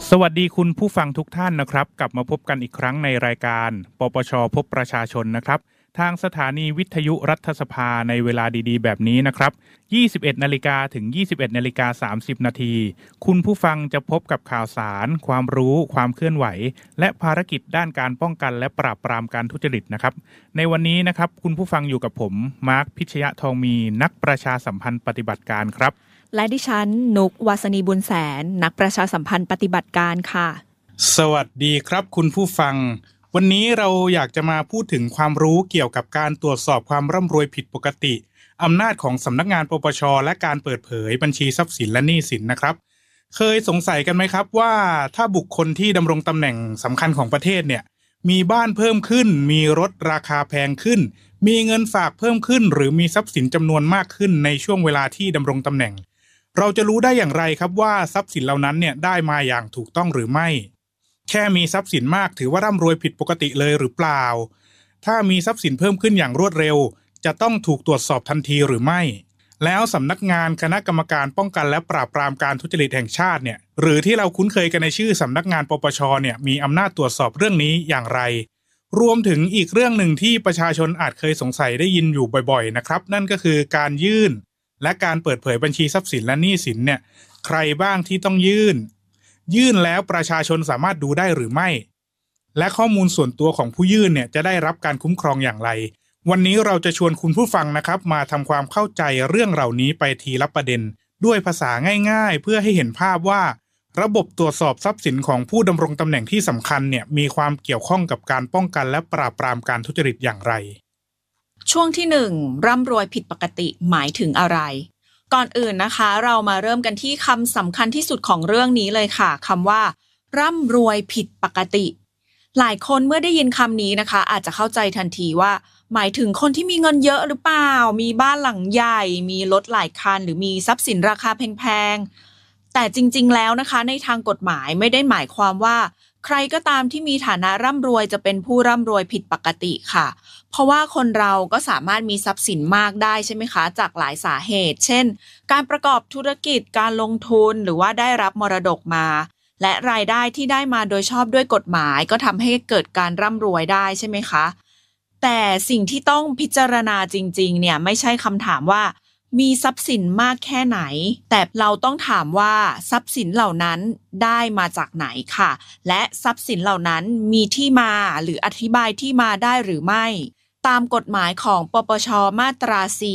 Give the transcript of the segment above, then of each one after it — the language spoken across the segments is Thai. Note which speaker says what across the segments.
Speaker 1: สวัสดีคุณผู้ฟังทุกท่านนะครับกลับมาพบกันอีกครั้งในรายการปปช.พบประชาชนนะครับทางสถานีวิทยุรัฐสภาในเวลาดีๆแบบนี้นะครับ 21:00 น.ถึง 21:30 น.คุณผู้ฟังจะพบกับข่าวสารความรู้ความเคลื่อนไหวและภารกิจด้านการป้องกันและปราบปรามการทุจริตนะครับในวันนี้นะครับคุณผู้ฟังอยู่กับผมมาร์คพิชยะทองมีนักประชาสัมพันธ์ปฏิบัติการครับ
Speaker 2: และดิฉันนุกวาสนีบุญแสนนักประชาสัมพันธ์ปฏิบัติการค่ะ
Speaker 1: สวัสดีครับคุณผู้ฟังวันนี้เราอยากจะมาพูดถึงความรู้เกี่ยวกับการตรวจสอบความร่ำรวยผิดปกติอำนาจของสำนักงานปปช.และการเปิดเผยบัญชีทรัพย์สินและหนี้สินนะครับเคยสงสัยกันไหมครับว่าถ้าบุคคลที่ดำรงตำแหน่งสำคัญของประเทศเนี่ยมีบ้านเพิ่มขึ้นมีรถราคาแพงขึ้นมีเงินฝากเพิ่มขึ้นหรือมีทรัพย์สินจำนวนมากขึ้นในช่วงเวลาที่ดำรงตำแหน่งเราจะรู้ได้อย่างไรครับว่าทรัพย์สินเหล่านั้นเนี่ยได้มาอย่างถูกต้องหรือไม่แค่มีทรัพย์สินมากถือว่าร่ำรวยผิดปกติเลยหรือเปล่าถ้ามีทรัพย์สินเพิ่มขึ้นอย่างรวดเร็วจะต้องถูกตรวจสอบทันทีหรือไม่แล้วสำนักงานคณะกรรมการป้องกันและปราบปรามการทุจริตแห่งชาติเนี่ยหรือที่เราคุ้นเคยกันในชื่อสำนักงานปปช.เนี่ยมีอำนาจตรวจสอบเรื่องนี้อย่างไรรวมถึงอีกเรื่องหนึ่งที่ประชาชนอาจเคยสงสัยได้ยินอยู่บ่อยๆนะครับนั่นก็คือการยื่นและการเปิดเผยบัญชีทรัพย์สินและหนี้สินเนี่ยใครบ้างที่ต้องยื่นแล้วประชาชนสามารถดูได้หรือไม่และข้อมูลส่วนตัวของผู้ยื่นเนี่ยจะได้รับการคุ้มครองอย่างไรวันนี้เราจะชวนคุณผู้ฟังนะครับมาทำความเข้าใจเรื่องเหล่านี้ไปทีละประเด็นด้วยภาษาง่ายๆเพื่อให้เห็นภาพว่าระบบตรวจสอบทรัพย์สินของผู้ดำรงตำแหน่งที่สำคัญเนี่ยมีความเกี่ยวข้องกับการป้องกันและปราบปรามการทุจริตอย่างไร
Speaker 2: ช่วงที่1ร่ำรวยผิดปกติหมายถึงอะไรก่อนอื่นนะคะเรามาเริ่มกันที่คำสำคัญที่สุดของเรื่องนี้เลยค่ะคำว่าร่ำรวยผิดปกติหลายคนเมื่อได้ยินคำนี้นะคะอาจจะเข้าใจทันทีว่าหมายถึงคนที่มีเงินเยอะหรือเปล่ามีบ้านหลังใหญ่มีรถหลายคันหรือมีทรัพย์สินราคาแพงๆแต่จริงๆแล้วนะคะในทางกฎหมายไม่ได้หมายความว่าใครก็ตามที่มีฐานะร่ำรวยจะเป็นผู้ร่ำรวยผิดปกติค่ะเพราะว่าคนเราก็สามารถมีทรัพย์สินมากได้ใช่ไหมคะจากหลายสาเหตุเช่นการประกอบธุรกิจการลงทุนหรือว่าได้รับมรดกมาและรายได้ที่ได้มาโดยชอบด้วยกฎหมายก็ทำให้เกิดการร่ำรวยได้ใช่ไหมคะแต่สิ่งที่ต้องพิจารณาจริงๆเนี่ยไม่ใช่คำถามว่ามีทรัพย์สินมากแค่ไหนแต่เราต้องถามว่าทรัพย์สินเหล่านั้นได้มาจากไหนค่ะและทรัพย์สินเหล่านั้นมีที่มาหรืออธิบายที่มาได้หรือไม่ตามกฎหมายของปปช.มาตรา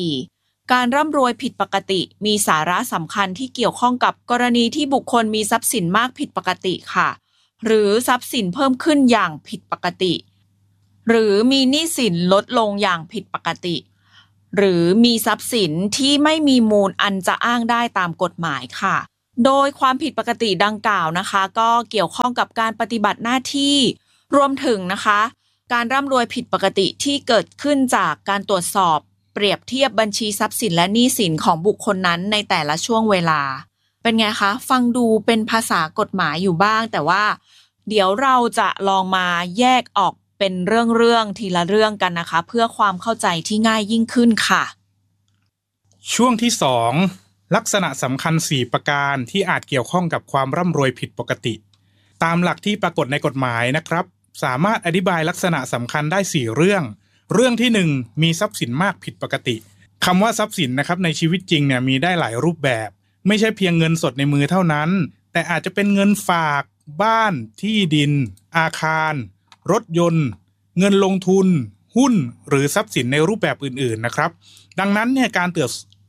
Speaker 2: 4การร่ำรวยผิดปกติมีสาระสำคัญที่เกี่ยวข้องกับกรณีที่บุคคลมีทรัพย์สินมากผิดปกติค่ะหรือทรัพย์สินเพิ่มขึ้นอย่างผิดปกติหรือมีหนี้สินลดลงอย่างผิดปกติหรือมีทรัพย์สินที่ไม่มีมูลอันจะอ้างได้ตามกฎหมายค่ะโดยความผิดปกติดังกล่าวนะคะก็เกี่ยวข้องกับการปฏิบัติหน้าที่รวมถึงนะคะการร่ำรวยผิดปกติที่เกิดขึ้นจากการตรวจสอบเปรียบเทียบบัญชีทรัพย์สินและหนี้สินของบุคคลนั้นในแต่ละช่วงเวลาเป็นไงคะฟังดูเป็นภาษากฎหมายอยู่บ้างแต่ว่าเดี๋ยวเราจะลองมาแยกออกเป็นเรื่องทีละเรื่องกันนะคะเพื่อความเข้าใจที่ง่ายยิ่งขึ้นค่ะ
Speaker 1: ช่วงที่2ลักษณะสำคัญ4ประการที่อาจเกี่ยวข้องกับความร่ำรวยผิดปกติตามหลักที่ปรากฏในกฎหมายนะครับสามารถอธิบายลักษณะสำคัญได้4เรื่องที่1มีทรัพย์สินมากผิดปกติคำว่าทรัพย์สินนะครับในชีวิตจริงเนี่ยมีได้หลายรูปแบบไม่ใช่เพียงเงินสดในมือเท่านั้นแต่อาจจะเป็นเงินฝากบ้านที่ดินอาคารรถยนต์เงินลงทุนหุ้นหรือทรัพย์สินในรูปแบบอื่นๆนะครับดังนั้นการตรว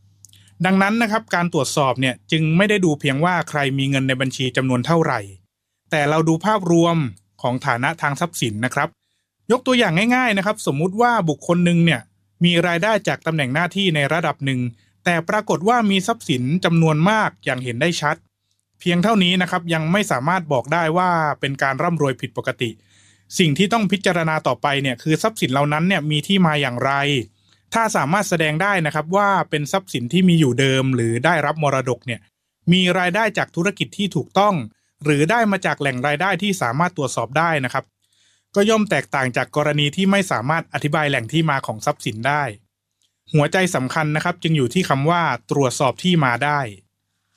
Speaker 1: จสอบเนี่ยจึงไม่ได้ดูเพียงว่าใครมีเงินในบัญชีจำนวนเท่าไหร่แต่เราดูภาพรวมของฐานะทางทรัพย์สินนะครับยกตัวอย่างง่ายๆนะครับสมมุติว่าบุคคลหนึ่งเนี่ยมีรายได้จากตำแหน่งหน้าที่ในระดับหนึ่งแต่ปรากฏว่ามีทรัพย์สินจำนวนมากอย่างเห็นได้ชัดเพียงเท่านี้นะครับยังไม่สามารถบอกได้ว่าเป็นการร่ำรวยผิดปกติสิ่งที่ต้องพิจารณาต่อไปเนี่ยคือทรัพย์สินเหล่านั้นเนี่ยมีที่มาอย่างไรถ้าสามารถแสดงได้นะครับว่าเป็นทรัพย์สินที่มีอยู่เดิมหรือได้รับมรดกเนี่ยมีรายได้จากธุรกิจที่ถูกต้องหรือได้มาจากแหล่งรายได้ที่สามารถตรวจสอบได้นะครับก็ย่อมแตกต่างจากกรณีที่ไม่สามารถอธิบายแหล่งที่มาของทรัพย์สินได้หัวใจสำคัญนะครับจึงอยู่ที่คำว่าตรวจสอบที่มาได้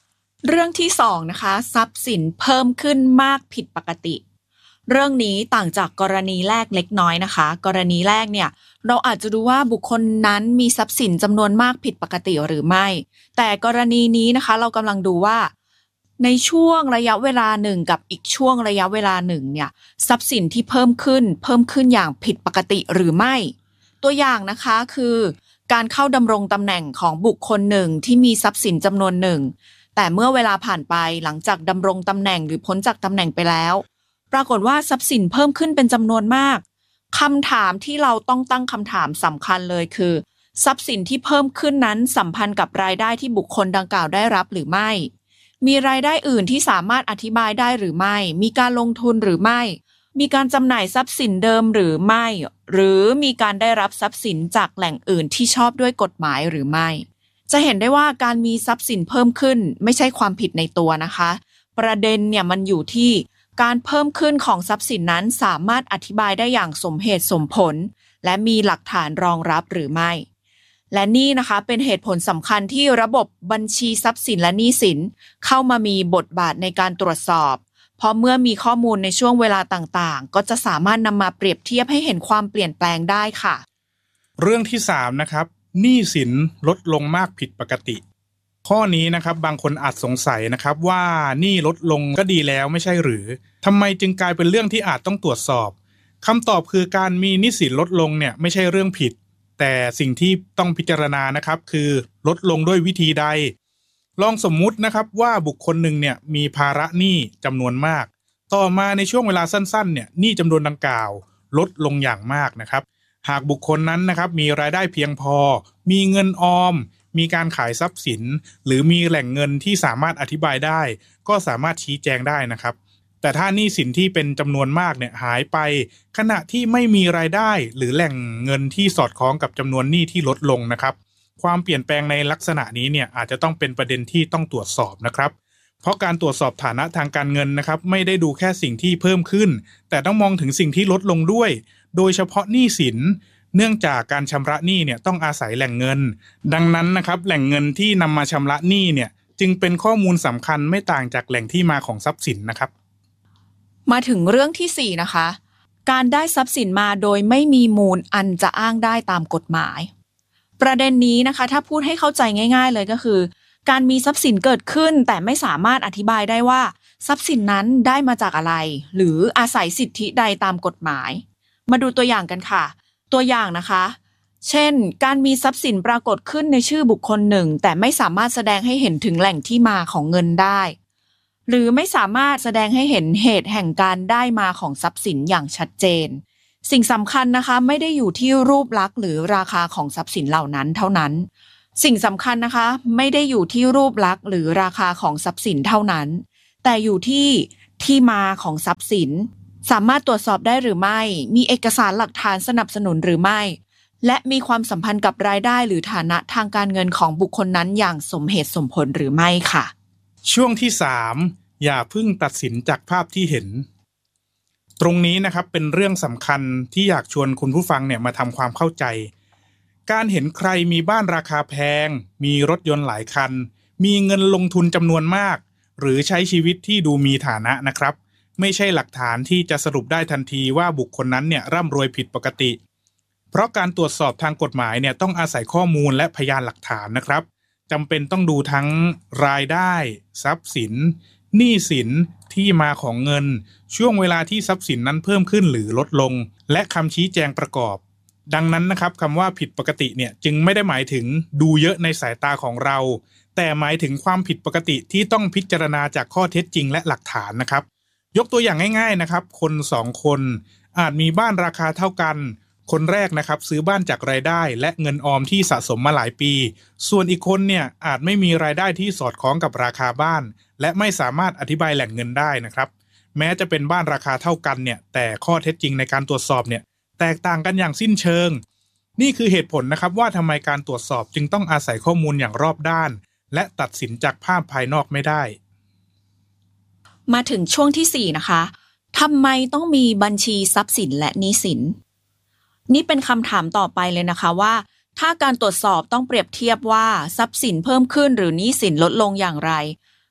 Speaker 2: เรื่องที่2นะคะทรัพย์สินเพิ่มขึ้นมากผิดปกติเรื่องนี้ต่างจากกรณีแรกเล็กน้อยนะคะกรณีแรกเนี่ยเราอาจจะดูว่าบุคคลนั้นมีทรัพย์สินจำนวนมากผิดปกติหรือไม่แต่กรณีนี้นะคะเรากำลังดูว่าในช่วงระยะเวลาหนึ่งกับอีกช่วงระยะเวลาหนึ่งเนี่ยทรัพย์สินที่เพิ่มขึ้นอย่างผิดปกติหรือไม่ตัวอย่างนะคะคือการเข้าดำรงตำแหน่งของบุคคลหนึ่งที่มีทรัพย์สินจำนวนหนึ่งแต่เมื่อเวลาผ่านไปหลังจากดำรงตำแหน่งหรือพ้นจากตำแหน่งไปแล้วปรากฏว่าทรัพย์สินเพิ่มขึ้นเป็นจำนวนมากคำถามที่เราต้องตั้งคำถามสำคัญเลยคือทรัพย์สินที่เพิ่มขึ้นนั้นสัมพันธ์กับรายได้ที่บุคคลดังกล่าวได้รับหรือไม่มีรายได้อื่นที่สามารถอธิบายได้หรือไม่มีการลงทุนหรือไม่มีการจำหน่ายทรัพย์สินเดิมหรือไม่หรือมีการได้รับทรัพย์สินจากแหล่งอื่นที่ชอบด้วยกฎหมายหรือไม่จะเห็นได้ว่าการมีทรัพย์สินเพิ่มขึ้นไม่ใช่ความผิดในตัวนะคะประเด็นเนี่ยมันอยู่ที่การเพิ่มขึ้นของทรัพย์สินนั้นสามารถอธิบายได้อย่างสมเหตุสมผลและมีหลักฐานรองรับหรือไม่และนี่นะคะเป็นเหตุผลสำคัญที่ระบบบัญชีทรัพย์สินและหนี้สินเข้ามามีบทบาทในการตรวจสอบเพราะเมื่อมีข้อมูลในช่วงเวลาต่างๆก็จะสามารถนำมาเปรียบเทียบให้เห็นความเปลี่ยนแปลงได้ค่ะ
Speaker 1: เรื่องที่3นะครับหนี้สินลดลงมากผิดปกติข้อนี้นะครับบางคนอาจสงสัยนะครับว่าหนี้ลดลงก็ดีแล้วไม่ใช่หรือทำไมจึงกลายเป็นเรื่องที่อาจต้องตรวจสอบคำตอบคือการมีหนี้สินลดลงเนี่ยไม่ใช่เรื่องผิดแต่สิ่งที่ต้องพิจารณานะครับคือลดลงด้วยวิธีใดลองสมมุตินะครับว่าบุคคลหนึ่งเนี่ยมีภาระหนี้จำนวนมากต่อมาในช่วงเวลาสั้นๆเนี่ยหนี้จำนวนดังกล่าวลดลงอย่างมากนะครับหากบุคคลนั้นนะครับมีรายได้เพียงพอมีเงินออมมีการขายทรัพย์สินหรือมีแหล่งเงินที่สามารถอธิบายได้ก็สามารถชี้แจงได้นะครับแต่ถ้าหนี้สินที่เป็นจำนวนมากเนี่ยหายไปขณะที่ไม่มีรายได้หรือแหล่งเงินที่สอดคล้องกับจำนวนหนี้ที่ลดลงนะครับความเปลี่ยนแปลงในลักษณะนี้เนี่ยอาจจะต้องเป็นประเด็นที่ต้องตรวจสอบนะครับเพราะการตรวจสอบฐานะทางการเงินนะครับไม่ได้ดูแค่สิ่งที่เพิ่มขึ้นแต่ต้องมองถึงสิ่งที่ลดลงด้วยโดยเฉพาะหนี้สินเนื่องจากการชำระหนี้เนี่ยต้องอาศัยแหล่งเงินดังนั้นนะครับแหล่งเงินที่นำมาชำระหนี้เนี่ยจึงเป็นข้อมูลสำคัญไม่ต่างจากแหล่งที่มาของทรัพย์สินนะครับ
Speaker 2: มาถึงเรื่องที่4นะคะการได้ทรัพย์สินมาโดยไม่มีมูลอันจะอ้างได้ตามกฎหมายประเด็นนี้นะคะถ้าพูดให้เข้าใจง่ายๆเลยก็คือการมีทรัพย์สินเกิดขึ้นแต่ไม่สามารถอธิบายได้ว่าทรัพย์สินนั้นได้มาจากอะไรหรืออาศัยสิทธิใดตามกฎหมายมาดูตัวอย่างกันค่ะตัวอย่างนะคะเช่นการมีทรัพย์สินปรากฏขึ้นในชื่อบุคคลหนึ่งแต่ไม่สามารถแสดงให้เห็นถึงแหล่งที่มาของเงินได้หรือไม่สามารถแสดงให้เห็นเหตุแห่งการได้มาของทรัพย์สินอย่างชัดเจนสิ่งสำคัญนะคะไม่ได้อยู่ที่รูปลักษณ์หรือราคาของทรัพย์สินเหล่านั้นเท่านั้นสิ่งสำคัญนะคะไม่ได้อยู่ที่รูปลักษณ์หรือราคาของทรัพย์สินเท่านั้นแต่อยู่ที่มาของทรัพย์สินสามารถตรวจสอบได้หรือไม่มีเอกสารหลักฐานสนับสนุนหรือไม่และมีความสัมพันธ์กับรายได้หรือฐานะทางการเงินของบุคคลนั้นอย่างสมเหตุสมผลหรือไม่ค่ะ
Speaker 1: ช่วงที่3อย่าเพิ่งตัดสินจากภาพที่เห็นตรงนี้นะครับเป็นเรื่องสำคัญที่อยากชวนคุณผู้ฟังเนี่ยมาทำความเข้าใจการเห็นใครมีบ้านราคาแพงมีรถยนต์หลายคันมีเงินลงทุนจำนวนมากหรือใช้ชีวิตที่ดูมีฐานะนะครับไม่ใช่หลักฐานที่จะสรุปได้ทันทีว่าบุคคลนั้นเนี่ยร่ำรวยผิดปกติเพราะการตรวจสอบทางกฎหมายเนี่ยต้องอาศัยข้อมูลและพยานหลักฐานนะครับจำเป็นต้องดูทั้งรายได้ทรัพย์สินหนี้สินที่มาของเงินช่วงเวลาที่ทรัพย์สินนั้นเพิ่มขึ้นหรือลดลงและคำชี้แจงประกอบดังนั้นนะครับคำว่าผิดปกติเนี่ยจึงไม่ได้หมายถึงดูเยอะในสายตาของเราแต่หมายถึงความผิดปกติที่ต้องพิจารณาจากข้อเท็จจริงและหลักฐานนะครับยกตัวอย่างง่ายๆนะครับคน2คนอาจมีบ้านราคาเท่ากันคนแรกนะครับซื้อบ้านจากรายได้และเงินออมที่สะสมมาหลายปีส่วนอีกคนเนี่ยอาจไม่มีรายได้ที่สอดคล้องกับราคาบ้านและไม่สามารถอธิบายแหล่งเงินได้นะครับแม้จะเป็นบ้านราคาเท่ากันเนี่ยแต่ข้อเท็จจริงในการตรวจสอบเนี่ยแตกต่างกันอย่างสิ้นเชิงนี่คือเหตุผลนะครับว่าทำไมการตรวจสอบจึงต้องอาศัยข้อมูลอย่างรอบด้านและตัดสินจากภาพภายนอกไม่ได้
Speaker 2: มาถึงช่วงที่4นะคะทำไมต้องมีบัญชีทรัพย์สินและหนี้สินนี่เป็นคำถามต่อไปเลยนะคะว่าถ้าการตรวจสอบต้องเปรียบเทียบว่าทรัพย์สินเพิ่มขึ้นหรือหนี้สินลดลงอย่างไร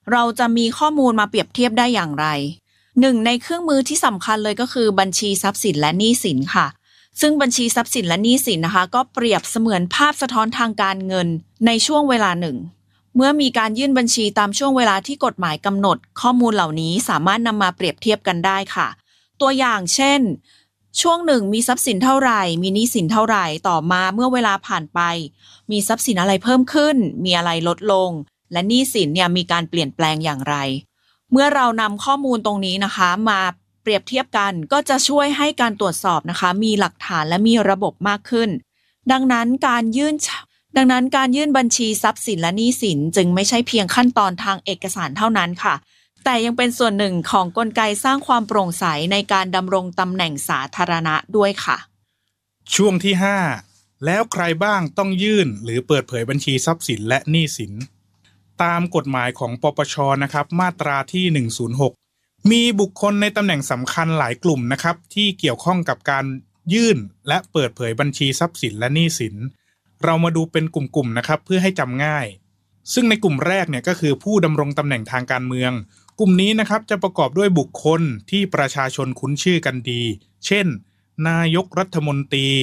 Speaker 2: เราจะมีข้อมูลมาเปรียบเทียบได้อย่างไรหนึ่งในเครื่องมือที่สำคัญเลยก็คือบัญชีทรัพย์สินและหนี้สินค่ะซึ่งบัญชีทรัพย์สินและหนี้สินนะคะก็เปรียบเสมือนภาพสะท้อนทางการเงินในช่วงเวลาหนึ่งเมื่อมีการยื่นบัญชีตามช่วงเวลาที่กฎหมายกำหนดข้อมูลเหล่านี้สามารถนำมาเปรียบเทียบกันได้ค่ะตัวอย่างเช่นช่วงหนึ่งมีทรัพย์สินเท่าไหร่มีหนี้สินเท่าไหร่ต่อมาเมื่อเวลาผ่านไปมีทรัพย์สินอะไรเพิ่มขึ้นมีอะไรลดลงและหนี้สินเนี่ยมีการเปลี่ยนแปลงอย่างไรเมื่อเรานำข้อมูลตรงนี้นะคะมาเปรียบเทียบกันก็จะช่วยให้การตรวจสอบนะคะมีหลักฐานและมีระบบมากขึ้นดังนั้นการยื่นบัญชีทรัพย์สินและหนี้สินจึงไม่ใช่เพียงขั้นตอนทางเอกสารเท่านั้นค่ะแต่ยังเป็นส่วนหนึ่งของกลไกสร้างความโปร่งใสในการดำรงตำแหน่งสาธารณะด้วยค่ะ
Speaker 1: ช่วงที่5แล้วใครบ้างต้องยื่นหรือเปิดเผยบัญชีทรัพย์สินและหนี้สินตามกฎหมายของปปชนะครับมาตราที่106มีบุคคลในตำแหน่งสำคัญหลายกลุ่มนะครับที่เกี่ยวข้องกับการยื่นและเปิดเผยบัญชีทรัพย์สินและหนี้สินเรามาดูเป็นกลุ่มๆนะครับเพื่อให้จำง่ายซึ่งในกลุ่มแรกเนี่ยก็คือผู้ดำรงตำแหน่งทางการเมืองกลุ่มนี้นะครับจะประกอบด้วยบุคคลที่ประชาชนคุ้นชื่อกันดีเช่นนายกรัฐมนตรี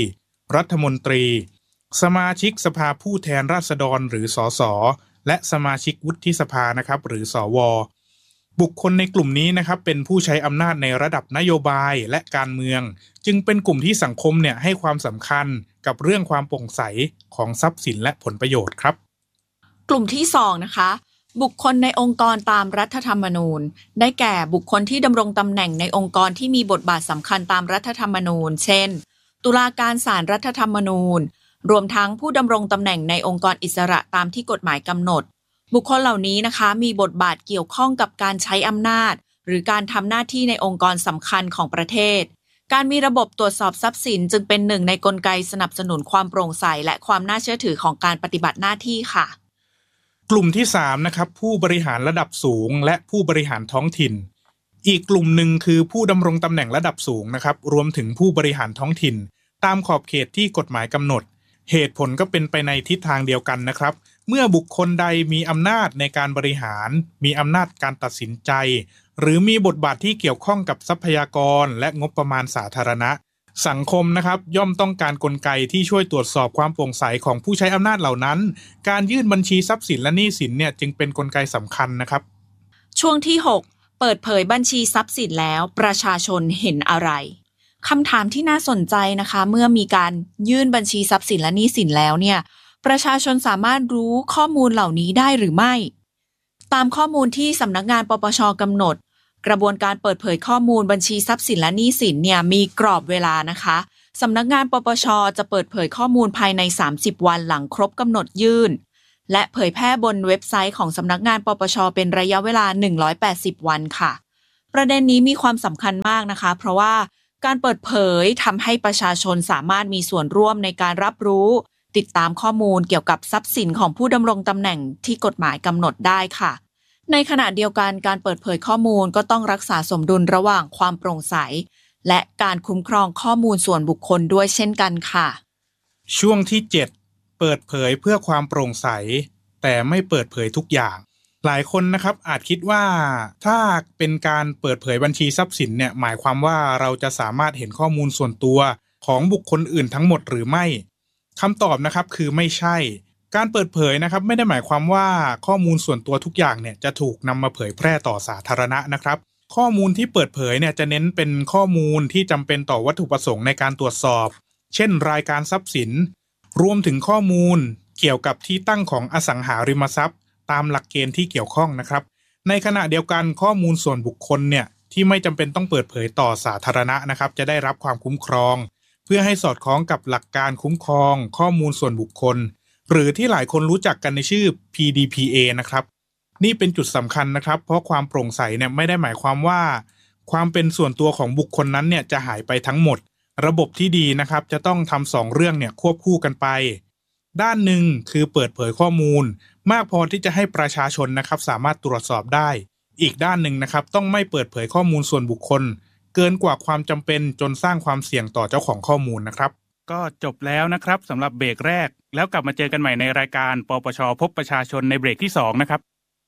Speaker 1: สมาชิกสภาผู้แทนราษฎรหรือสสและสมาชิกวุฒิสภานะครับหรือสวบุคคลในกลุ่มนี้นะครับเป็นผู้ใช้อำนาจในระดับนโยบายและการเมืองจึงเป็นกลุ่มที่สังคมเนี่ยให้ความสำคัญกับเรื่องความโปร่งใสของทรัพย์สินและผลประโยชน์ครับ
Speaker 2: กลุ่มที่2นะคะบุคคลในองค์กรตามรัฐธรรมนูญได้แก่บุคคลที่ดำรงตำแหน่งในองค์กรที่มีบทบาทสำคัญตามรัฐธรรมนูญเช่นตุลาการศาลรัฐธรรมนูญรวมทั้งผู้ดำรงตำแหน่งในองค์กรอิสระตามที่กฎหมายกำหนดบุคคลเหล่านี้นะคะมีบทบาทเกี่ยวข้องกับการใช้อำนาจหรือการทำหน้าที่ในองค์กรสำคัญของประเทศการมีระบบตรวจสอบทรัพย์สินจึงเป็นหนึ่งในกลไกสนับสนุนความโปร่งใสและความน่าเชื่อถือของการปฏิบัติหน้าที่ค่ะ
Speaker 1: กลุ่มที่3นะครับผู้บริหารระดับสูงและผู้บริหารท้องถิ่นอีกกลุ่มหนึ่งคือผู้ดำรงตำแหน่งระดับสูงนะครับรวมถึงผู้บริหารท้องถิ่นตามขอบเขตที่กฎหมายกำหนดเหตุผลก็เป็นไปในทิศทางเดียวกันนะครับเมื่อบุคคลใดมีอำนาจในการบริหารมีอำนาจการตัดสินใจหรือมีบทบาทที่เกี่ยวข้องกับทรัพยากรและงบประมาณสาธารณะสังคมนะครับย่อมต้องการกลไกที่ช่วยตรวจสอบความโปร่งใสของผู้ใช้อำนาจเหล่านั้นการยื่นบัญชีทรัพย์สินและหนี้สินเนี่ยจึงเป็นกลไกสำคัญนะครับ
Speaker 2: ช่วงที่6เปิดเผยบัญชีทรัพย์สินแล้วประชาชนเห็นอะไรคำถามที่น่าสนใจนะคะเมื่อมีการยื่นบัญชีทรัพย์สินและหนี้สินแล้วเนี่ยประชาชนสามารถรู้ข้อมูลเหล่านี้ได้หรือไม่ตามข้อมูลที่สำนักงานปปช.กำหนดกระบวนการเปิดเผยข้อมูลบัญชีทรัพย์สินและหนี้สินเนี่ยมีกรอบเวลานะคะสำนักงานปปช.จะเปิดเผยข้อมูลภายใน30วันหลังครบกำหนดยื่นและเผยแพร่บนเว็บไซต์ของสำนักงานปปช.เป็นระยะเวลา180วันค่ะประเด็นนี้มีความสำคัญมากนะคะเพราะว่าการเปิดเผยทำให้ประชาชนสามารถมีส่วนร่วมในการรับรู้ติดตามข้อมูลเกี่ยวกับทรัพย์สินของผู้ดำรงตำแหน่งที่กฎหมายกำหนดได้ค่ะในขณะเดียวกันการเปิดเผยข้อมูลก็ต้องรักษาสมดุลระหว่างความโปร่งใสและการคุ้มครองข้อมูลส่วนบุคคลด้วยเช่นกันค่ะ
Speaker 1: ช่วงที่7เปิดเผยเพื่อความโปร่งใสแต่ไม่เปิดเผยทุกอย่างหลายคนนะครับอาจคิดว่าถ้าเป็นการเปิดเผยบัญชีทรัพย์สินเนี่ยหมายความว่าเราจะสามารถเห็นข้อมูลส่วนตัวของบุคคลอื่นทั้งหมดหรือไม่คำตอบนะครับคือไม่ใช่การเปิดเผยนะครับไม่ได้หมายความว่าข้อมูลส่วนตัวทุกอย่างเนี่ยจะถูกนำมาเผยแพร่ต่อสาธารณะนะครับข้อมูลที่เปิดเผยเนี่ยจะเน้นเป็นข้อมูลที่จำเป็นต่อวัตถุประสงค์ในการตรวจสอบเช่นรายการทรัพย์สินรวมถึงข้อมูลเกี่ยวกับที่ตั้งของอสังหาริมทรัพย์ตามหลักเกณฑ์ที่เกี่ยวข้องนะครับในขณะเดียวกันข้อมูลส่วนบุคคลเนี่ยที่ไม่จำเป็นต้องเปิดเผยต่อสาธารณะนะครับจะได้รับความคุ้มครองเพื่อให้สอดคล้องกับหลักการคุ้มครองข้อมูลส่วนบุคคลหรือที่หลายคนรู้จักกันในชื่อ PDPA นะครับนี่เป็นจุดสำคัญนะครับเพราะความโปร่งใสเนี่ยไม่ได้หมายความว่าความเป็นส่วนตัวของบุคคลนั้นเนี่ยจะหายไปทั้งหมดระบบที่ดีนะครับจะต้องทำ2เรื่องเนี่ยควบคู่กันไปด้านหนึ่งคือเปิดเผยข้อมูลมากพอที่จะให้ประชาชนนะครับสามารถตรวจสอบได้อีกด้านหนึ่งนะครับต้องไม่เปิดเผยข้อมูลส่วนบุคคลเกินกว่าความจำเป็นจนสร้างความเสี่ยงต่อเจ้าของข้อมูลนะครับก็จบแล้วนะครับสำหรับเบรกแรกแล้วกลับมาเจอกันใหม่ในรายการปปช.พบประชาชนในเบรกที่2นะครับ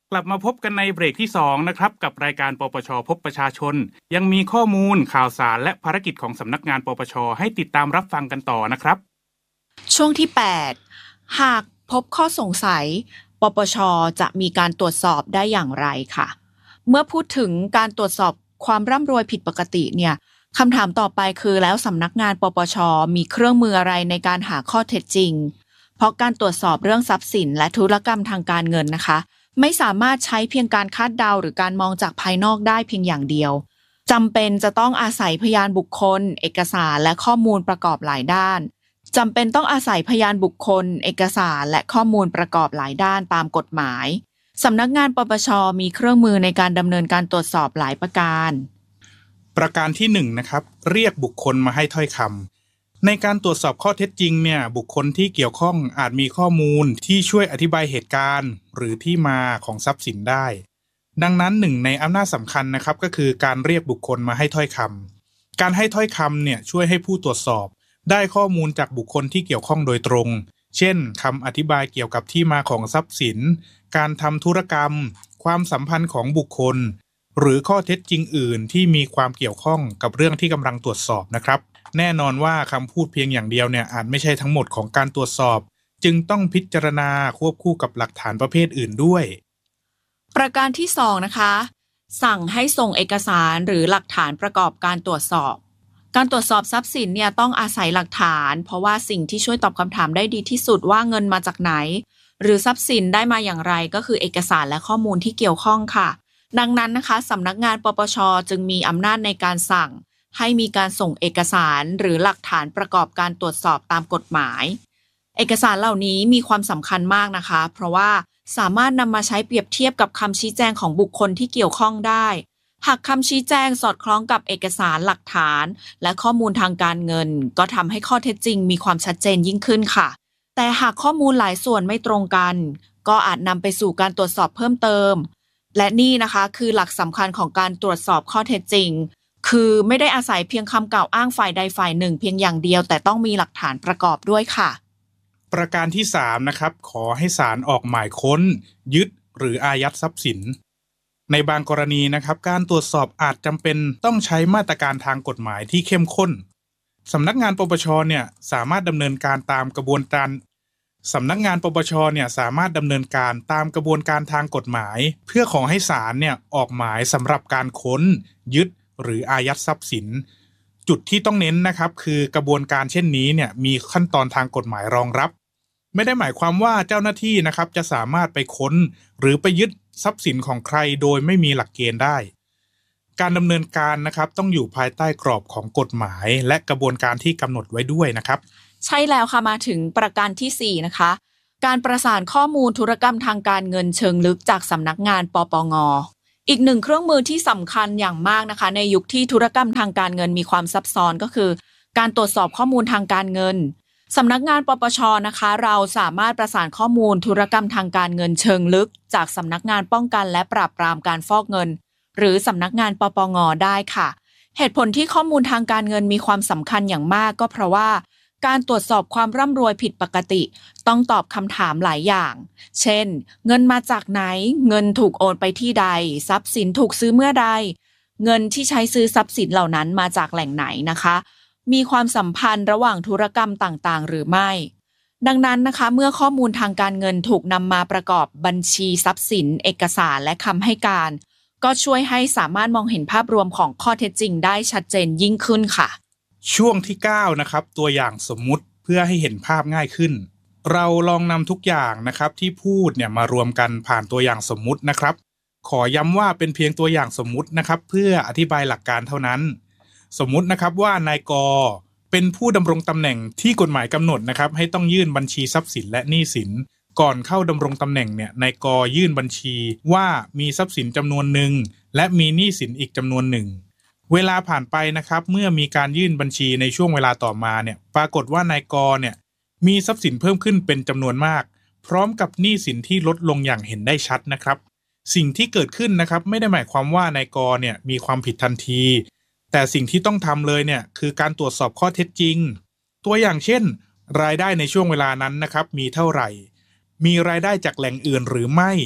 Speaker 1: กลับมาพบกันในเบรกที่2นะครับกับรายการปปชพบประชาชนยังมีข้อมูลข่าวสารและภารกิจของสำนักงานปปชให้ติดตามรับฟังกันต่อนะครับ
Speaker 2: ช่วงที่8หากพบข้อสงสัยปปชจะมีการตรวจสอบได้อย่างไรค่ะเมื่อพูดถึงการตรวจสอบความร่ำรวยผิดปกติเนี่ยคำถามต่อไปคือแล้วสำนักงานปปชมีเครื่องมืออะไรในการหาข้อเท็จจริงเพราะการตรวจสอบเรื่องทรัพย์สินและธุรกรรมทางการเงินนะคะไม่สามารถใช้เพียงการคาดเดาหรือการมองจากภายนอกได้เพียงอย่างเดียวจำเป็นจะต้องอาศัยพยานบุคคลเอกสารและข้อมูลประกอบหลายด้านจำเป็นต้องอาศัยพยานบุคคลเอกสารและข้อมูลประกอบหลายด้านตามกฎหมายสำนักงานปปชมีเครื่องมือในการดำเนินการตรวจสอบหลายประการ
Speaker 1: ประการที่1นะครับเรียกบุคคลมาให้ถ้อยคำในการตรวจสอบข้อเท็จจริงเนี่ยบุคคลที่เกี่ยวข้องอาจมีข้อมูลที่ช่วยอธิบายเหตุการณ์หรือที่มาของทรัพย์สินได้ดังนั้นหนึ่งในอำนาจสำคัญนะครับก็คือการเรียกบุคคลมาให้ถ้อยคำการให้ถ้อยคำเนี่ยช่วยให้ผู้ตรวจสอบได้ข้อมูลจากบุคคลที่เกี่ยวข้องโดยตรงเช่นคำอธิบายเกี่ยวกับที่มาของทรัพย์สินการทำธุรกรรมความสัมพันธ์ของบุคคลหรือข้อเท็จจริงอื่นที่มีความเกี่ยวข้องกับเรื่องที่กำลังตรวจสอบนะครับแน่นอนว่าคำพูดเพียงอย่างเดียวเนี่ยอาจไม่ใช่ทั้งหมดของการตรวจสอบจึงต้องพิจารณาควบคู่กับหลักฐานประเภทอื่นด้วย
Speaker 2: ประการที่2นะคะสั่งให้ส่งเอกสารหรือหลักฐานประกอบการตรวจสอบการตรวจสอบทรัพย์สินเนี่ยต้องอาศัยหลักฐานเพราะว่าสิ่งที่ช่วยตอบคำถามได้ดีที่สุดว่าเงินมาจากไหนหรือทรัพย์สินได้มาอย่างไรก็คือเอกสารและข้อมูลที่เกี่ยวข้องค่ะดังนั้นนะคะสำนักงานปปชจึงมีอำนาจในการสั่งให้มีการส่งเอกสารหรือหลักฐานประกอบการตรวจสอบตามกฎหมายเอกสารเหล่านี้มีความสำคัญมากนะคะเพราะว่าสามารถนำมาใช้เปรียบเทียบกับคำชี้แจงของบุคคลที่เกี่ยวข้องได้หากคำชี้แจงสอดคล้องกับเอกสารหลักฐานและข้อมูลทางการเงินก็ทำให้ข้อเท็จจริงมีความชัดเจนยิ่งขึ้นค่ะแต่หากข้อมูลหลายส่วนไม่ตรงกันก็อาจนำไปสู่การตรวจสอบเพิ่มเติมและนี่นะคะคือหลักสำคัญของการตรวจสอบข้อเท็จจริงคือไม่ได้อาศัยเพียงคำกล่าวอ้างฝ่ายใดฝ่ายหนึ่งเพียงอย่างเดียวแต่ต้องมีหลักฐานประกอบด้วยค่ะ
Speaker 1: ประการที่3นะครับขอให้ศาลออกหมายค้นยึดหรืออายัดทรัพย์สินในบางกรณีนะครับการตรวจสอบอาจจำเป็นต้องใช้มาตรการทางกฎหมายที่เข้มข้นสำนักงานปปชเนี่ยสามารถดำเนินการตามกระบวนการทางกฎหมายเพื่อขอให้ศาลเนี่ยออกหมายสำหรับการค้นยึดหรืออายัดทรัพย์สินจุดที่ต้องเน้นนะครับคือกระบวนการเช่นนี้เนี่ยมีขั้นตอนทางกฎหมายรองรับไม่ได้หมายความว่าเจ้าหน้าที่นะครับจะสามารถไปค้นหรือไปยึดทรัพย์สินของใครโดยไม่มีหลักเกณฑ์ได้การดำเนินการนะครับต้องอยู่ภายใต้กรอบของกฎหมายและกระบวนการที่กำหนดไว้ด้วยนะครับ
Speaker 2: ใช่แล้วค่ะมาถึงประการที่4นะคะการประสานข้อมูลธุรกรรมทางการเงินเชิงลึกจากสำนักงานปปงอีกหนึ่งเครื่องมือที่สำคัญอย่างมากนะคะในยุคที่ธุรกรรมทางการเงินมีความซับซ้อนก็คือการตรวจสอบข้อมูลทางการเงินสำนักงานปปชนะคะเราสามารถประสานข้อมูลธุรกรรมทางการเงินเชิงลึกจากสำนักงานป้องกันและปราบปรามการฟอกเงินหรือสำนักงานปปงได้ค่ะเหตุผลที่ข้อมูลทางการเงินมีความสำคัญอย่างมากก็เพราะว่าการตรวจสอบความร่ำรวยผิดปกติต้องตอบคำถามหลายอย่างเช่นเงินมาจากไหนเงินถูกโอนไปที่ใดทรัพย์สินถูกซื้อเมื่อใดเงินที่ใช้ซื้อทรัพย์สินเหล่านั้นมาจากแหล่งไหนนะคะมีความสัมพันธ์ระหว่างธุรกรรมต่างๆหรือไม่ดังนั้นนะคะเมื่อข้อมูลทางการเงินถูกนำมาประกอบบัญชีทรัพย์สินเอกสารและคำให้การก็ช่วยให้สามารถมองเห็นภาพรวมของข้อเท็จจริงได้ชัดเจนยิ่งขึ้นค่ะ
Speaker 1: ช่วงที่9นะครับตัวอย่างสมมุติเพื่อให้เห็นภาพง่ายขึ้นเราลองนำทุกอย่างนะครับที่พูดเนี่ยมารวมกันผ่านตัวอย่างสมมุตินะครับขอย้ำว่าเป็นเพียงตัวอย่างสมมุตินะครับเพื่ออธิบายหลักการเท่านั้นสมมุตินะครับว่านายกเป็นผู้ดำรงตำแหน่งที่กฎหมายกำหนดนะครับให้ต้องยื่นบัญชีทรัพย์สินและหนี้สินก่อนเข้าดำรงตำแหน่งเนี่ยนายกยื่นบัญชีว่ามีทรัพย์สินจำนวนหนึ่งและมีหนี้สินอีกจำนวนหนึ่งเวลาผ่านไปนะครับเมื่อมีการยื่นบัญชีในช่วงเวลาต่อมาเนี่ยปรากฏว่านายกเนี่ยมีทรัพย์สินเพิ่มขึ้นเป็นจำนวนมากพร้อมกับหนี้สินที่ลดลงอย่างเห็นได้ชัดนะครับสิ่งที่เกิดขึ้นนะครับไม่ได้หมายความว่านายกเนี่ยมีความผิดทันทีแต่สิ่งที่ต้องทำเลยเนี่ยคือการตรวจสอบข้อเท็จจริงตัวอย่างเช่นรายได้ในช่วงเวลานั้นนะครับมีเท่าไหร่มีรายได้จากแหล่งอื่นหรือไม่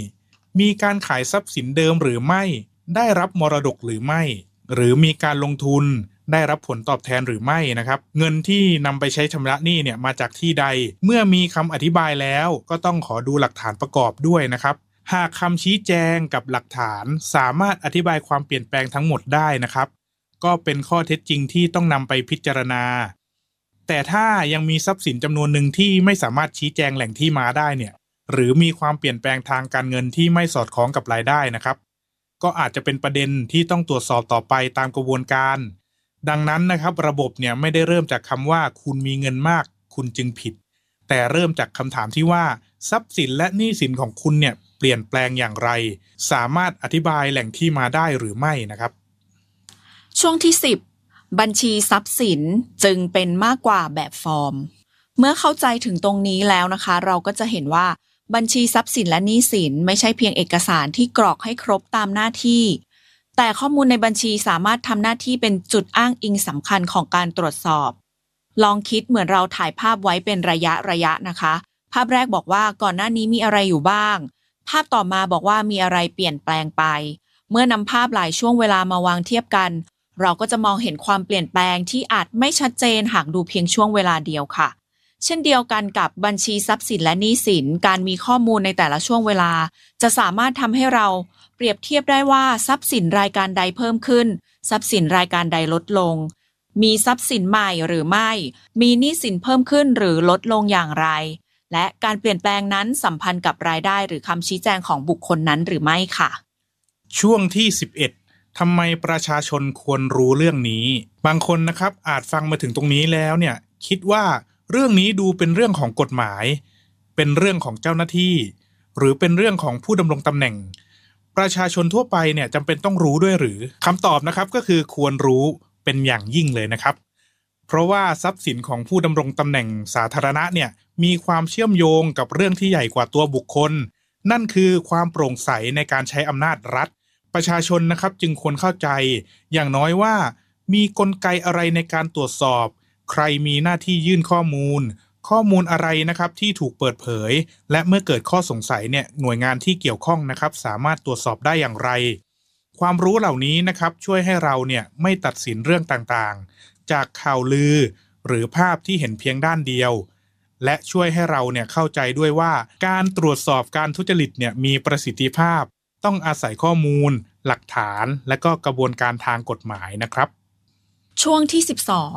Speaker 1: มีการขายทรัพย์สินเดิมหรือไม่ได้รับมรดกหรือไม่หรือมีการลงทุนได้รับผลตอบแทนหรือไม่นะครับเงินที่นำไปใช้ชำระหนี้เนี่ยมาจากที่ใดเมื่อมีคำอธิบายแล้วก็ต้องขอดูหลักฐานประกอบด้วยนะครับหากคำชี้แจงกับหลักฐานสามารถอธิบายความเปลี่ยนแปลงทั้งหมดได้นะครับก็เป็นข้อเท็จจริงที่ต้องนำไปพิจารณาแต่ถ้ายังมีทรัพย์สินจำนวนหนึ่งที่ไม่สามารถชี้แจงแหล่งที่มาได้เนี่ยหรือมีความเปลี่ยนแปลงทางการเงินที่ไม่สอดคล้องกับรายได้นะครับก็อาจจะเป็นประเด็นที่ต้องตรวจสอบต่อไปตามกระบวนการดังนั้นนะครับระบบเนี่ยไม่ได้เริ่มจากคำว่าคุณมีเงินมากคุณจึงผิดแต่เริ่มจากคำถามที่ว่าทรัพย์สินและหนี้สินของคุณเนี่ยเปลี่ยนแปลงอย่างไรสามารถอธิบายแหล่งที่มาได้หรือไม่นะครับ
Speaker 2: ช่วงที่10บัญชีทรัพย์สินจึงเป็นมากกว่าแบบฟอร์มเมื่อเข้าใจถึงตรงนี้แล้วนะคะเราก็จะเห็นว่าบัญชีทรัพย์สินและหนี้สินไม่ใช่เพียงเอกสารที่กรอกให้ครบตามหน้าที่แต่ข้อมูลในบัญชีสามารถทำหน้าที่เป็นจุดอ้างอิงสำคัญของการตรวจสอบลองคิดเหมือนเราถ่ายภาพไว้เป็นระยะนะคะภาพแรกบอกว่าก่อนหน้านี้มีอะไรอยู่บ้างภาพต่อมาบอกว่ามีอะไรเปลี่ยนแปลงไปเมื่อนำภาพหลายช่วงเวลามาวางเทียบกันเราก็จะมองเห็นความเปลี่ยนแปลงที่อาจไม่ชัดเจนหากดูเพียงช่วงเวลาเดียวค่ะเช่นเดียวกันกับบัญชีทรัพย์สินและหนี้สินการมีข้อมูลในแต่ละช่วงเวลาจะสามารถทำให้เราเปรียบเทียบได้ว่าทรัพย์สินรายการใดเพิ่มขึ้นทรัพย์สินรายการใดลดลงมีทรัพย์สินใหม่หรือไม่มีหนี้สินเพิ่มขึ้นหรือลดลงอย่างไรและการเปลี่ยนแปลงนั้นสัมพันธ์กับรายได้หรือคำชี้แจงของบุคคลนั้นหรือไม่ค่ะ
Speaker 1: ช่วงที่11ทำไมประชาชนควรรู้เรื่องนี้บางคนนะครับอาจฟังมาถึงตรงนี้แล้วเนี่ยคิดว่าเรื่องนี้ดูเป็นเรื่องของกฎหมายเป็นเรื่องของเจ้าหน้าที่หรือเป็นเรื่องของผู้ดำรงตำแหน่งประชาชนทั่วไปเนี่ยจำเป็นต้องรู้ด้วยหรือคำตอบนะครับก็คือควรรู้เป็นอย่างยิ่งเลยนะครับเพราะว่าทรัพย์สินของผู้ดำรงตำแหน่งสาธารณะเนี่ยมีความเชื่อมโยงกับเรื่องที่ใหญ่กว่าตัวบุคคลนั่นคือความโปร่งใสในการใช้อำนาจรัฐประชาชนนะครับจึงควรเข้าใจอย่างน้อยว่ามีกลไกอะไรในการตรวจสอบใครมีหน้าที่ยื่นข้อมูลอะไรนะครับที่ถูกเปิดเผยและเมื่อเกิดข้อสงสัยเนี่ยหน่วยงานที่เกี่ยวข้องนะครับสามารถตรวจสอบได้อย่างไรความรู้เหล่านี้นะครับช่วยให้เราเนี่ยไม่ตัดสินเรื่องต่างๆจากข่าวลือหรือภาพที่เห็นเพียงด้านเดียวและช่วยให้เราเนี่ยเข้าใจด้วยว่าการตรวจสอบการทุจริตเนี่ยมีประสิทธิภาพต้องอาศัยข้อมูลหลักฐานและก็กระบวนการทางกฎหมายนะครับ
Speaker 2: ช่วงที่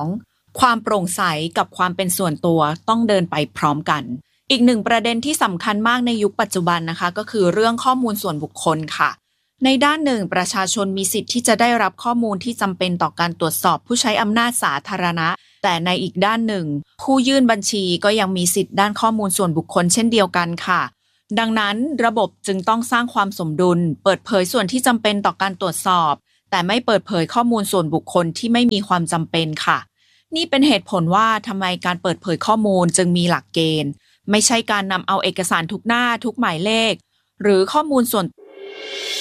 Speaker 2: 12ความโปร่งใสกับความเป็นส่วนตัวต้องเดินไปพร้อมกันอีกหนึ่งประเด็นที่สำคัญมากในยุคปัจจุบันนะคะก็คือเรื่องข้อมูลส่วนบุคคลค่ะในด้านหนึ่งประชาชนมีสิทธิ์ที่จะได้รับข้อมูลที่จำเป็นต่อการตรวจสอบผู้ใช้อำนาจสาธารณะแต่ในอีกด้านหนึ่งผู้ยื่นบัญชีก็ยังมีสิทธิ์ด้านข้อมูลส่วนบุคคลเช่นเดียวกันค่ะดังนั้นระบบจึงต้องสร้างความสมดุลเปิดเผยส่วนที่จำเป็นต่อการตรวจสอบแต่ไม่เปิดเผยข้อมูลส่วนบุคคลที่ไม่มีความจำเป็นค่ะนี่เป็นเหตุผลว่าทำไมการเปิดเผยข้อมูลจึงมีหลักเกณฑ์ไม่ใช่การนำเอาเอกสารทุกหน้าทุกหมายเลขหรือข้อมูลส่วน